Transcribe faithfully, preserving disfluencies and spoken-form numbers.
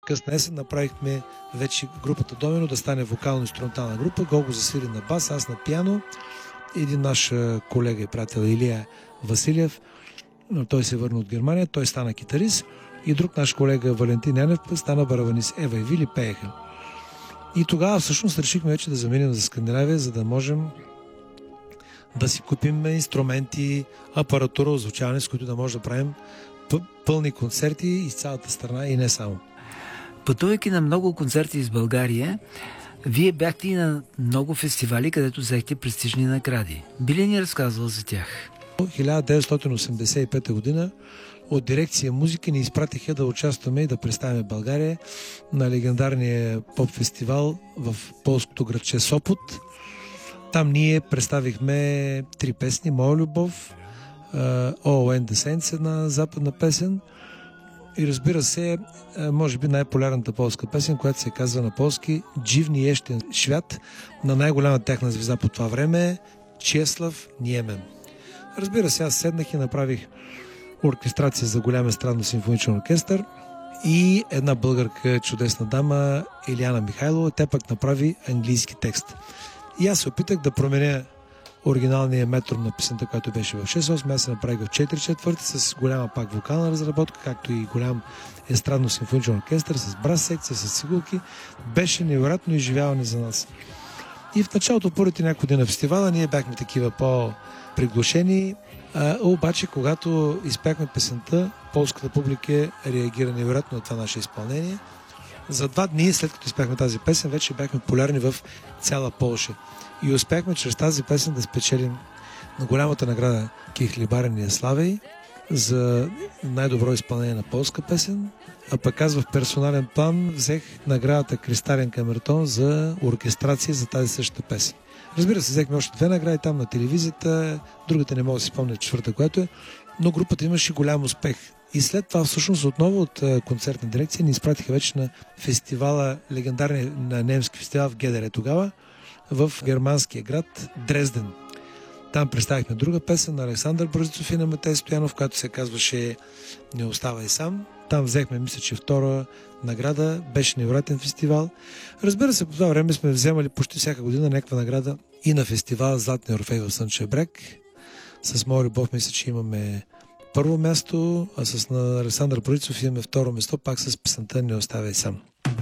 късна есен направихме вече групата Домино да стане вокално-инструментална група. Гого засвири на бас, аз на пиано. Един наш колега и приятел Илия Василев, той се върна от Германия, той стана китарист. И друг наш колега Валентин Янев стана барабанист. Ева и Вили пееха. И тогава всъщност решихме вече да заминем за Скандинавия, за да можем да си купим инструменти, апаратура, озвучаване, с които да можем да правим пълни концерти из цялата страна и не само. Пътувайки на много концерти из България, вие бяхте и на много фестивали, където взехте престижни награди. Би ли ни разказвал за тях? хиляда деветстотин осемдесет и пета година от дирекция музика ни изпратиха да участваме и да представяме България на легендарния поп-фестивал в полското градче Сопот. Там ние представихме три песни: Моя любов, О Ен Десенц, една западна песен, и разбира се, може би най-популярната полска песен, която се казва на полски Дживни ещен швят, на най-голямата тяхна звезда по това време Чеслав Ниемен. Разбира се, аз седнах и направих оркестрация за голям естрадно симфоничен оркестър и една българка чудесна дама Илияна Михайлова, тя пък направи английски текст. И аз се опитах да променя оригиналния метром на песента, която беше в шест осем, аз се направих в четири четвърти с голяма пак вокална разработка, както и голям естрадно симфоничен оркестър с брас секция, с цигулки. Беше невероятно изживяване за нас. И в началото, първите няколко дни на фестивала, ние бяхме такива по-приглушени, а, обаче когато изпяхме песента, полската публика реагира невероятно на това наше изпълнение. За два дни след като изпяхме тази песен, вече бяхме популярни в цяла Полша. И успяхме чрез тази песен да спечелим на голямата награда Кихлибарения Славей за най-добро изпълнение на полска песен, а пък аз в персонален план взех наградата Кристален камертон за оркестрация за тази същата песен. Разбира се, взехме още две награди там на телевизията, другата не мога да си спомня, четвърта, която е, но групата имаше голям успех. И след това всъщност отново от концертна дирекция ни изпратиха вече на фестивала, легендарния на немски фестивал в Гедере тогава, в германския град Дрезден. Там представихме друга песен на Александър Бързицов и на Матей Стоянов, която се казваше Не оставай сам. Там взехме, мисля, че втора награда. Беше невероятен фестивал. Разбира се, по това време сме вземали почти всяка година някаква награда и на фестивал Златния Орфей в Слънчев бряг. С Моя любов мисля, че имаме първо място, а с на Александър Бързицов имаме второ място, пак с песента Не оставай сам.